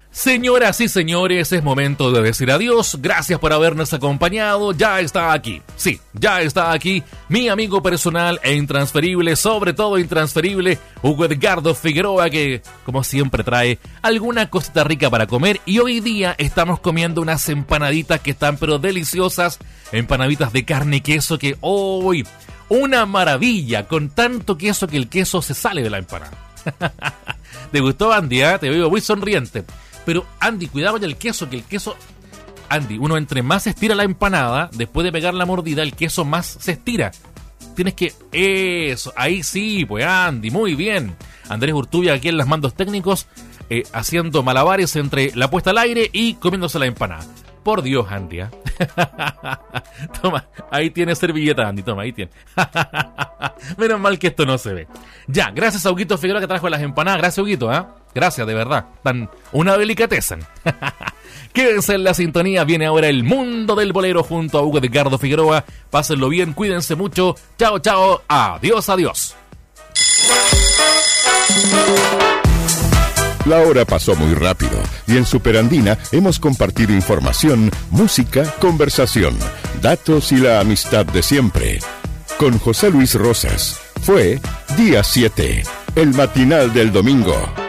Señoras y señores, es momento de decir adiós. Gracias por habernos acompañado. Ya está aquí, sí, ya está aquí mi amigo personal e intransferible, sobre todo intransferible, Hugo Edgardo Figueroa, que como siempre trae alguna cosita rica para comer. Y hoy día estamos comiendo unas empanaditas que están pero deliciosas, empanaditas de carne y queso que hoy, una maravilla, con tanto queso que el queso se sale de la empanada. ¿Te gustó, Andy? Te veo muy sonriente. Pero, Andy, cuidado con el queso, que el queso... Andy, uno entre más se estira la empanada, después de pegar la mordida, el queso más se estira. Tienes que... Eso, ahí sí, pues, Andy, muy bien. Andrés Urtubia aquí en los mandos técnicos, haciendo malabares entre la puesta al aire y comiéndose la empanada. Por Dios, Andy, Toma, ahí tienes servilleta, Andy, toma, ahí tienes. Menos mal que esto no se ve. Ya, gracias a Huguito Figueroa que trajo las empanadas. Gracias, Huguito, Gracias, de verdad. Tan una delicateza. Quédense en la sintonía. Viene ahora el mundo del bolero junto a Hugo Edgardo Figueroa. Pásenlo bien, cuídense mucho. Chao, chao. Adiós, adiós. La hora pasó muy rápido y en Superandina hemos compartido información, música, conversación, datos y la amistad de siempre. Con José Luis Rosas. Fue Día 7, el matinal del domingo.